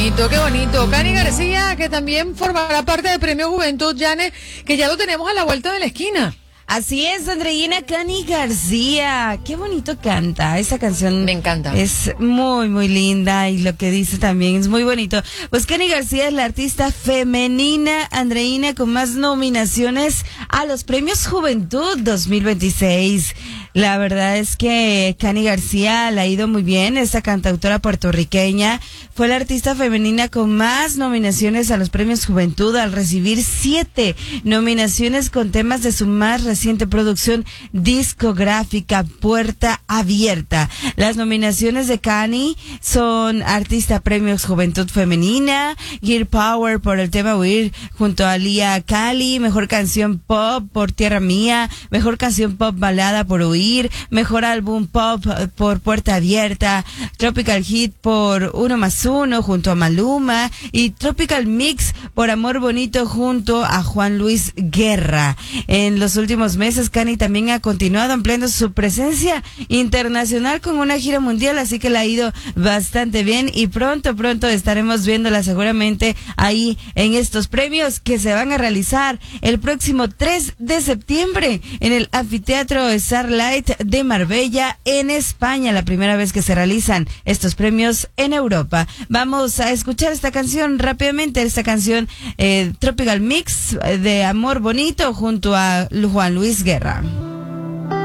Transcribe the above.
bonito, qué bonito. Cani García, que también formará parte del Premio Juventud, Yane, que ya lo tenemos a la vuelta de la esquina. Así es, Andreina. Cani García, qué bonito canta. Esa canción me encanta. Es muy, muy linda y lo que dice también es muy bonito. Pues Cani García es la artista femenina, Andreina, con más nominaciones a los Premios Juventud 2026. La verdad es que Cani García le ha ido muy bien. Esta cantautora puertorriqueña fue la artista femenina con más nominaciones a los Premios Juventud al recibir 7 nominaciones con temas de su más reciente producción discográfica, Puerta Abierta. Las nominaciones de Cani son Artista Premios Juventud Femenina, Gear Power por el tema Huir junto a Lía Cali, Mejor Canción Pop por Tierra Mía, Mejor Canción Pop Balada por Huir, Mejor Álbum Pop por Puerta Abierta, Tropical Hit por 1+1 junto a Maluma y Tropical Mix por Amor Bonito junto a Juan Luis Guerra. En los últimos meses, Cani también ha continuado ampliando su presencia internacional con una gira mundial, así que le ha ido bastante bien y pronto estaremos viéndola seguramente ahí en estos premios que se van a realizar el próximo 3 de septiembre en el Anfiteatro Starlight de Marbella, en España, la primera vez que se realizan estos premios en Europa. Vamos a escuchar esta canción rápidamente, esta canción Tropical Mix de Amor Bonito junto a Juan Luis Guerra.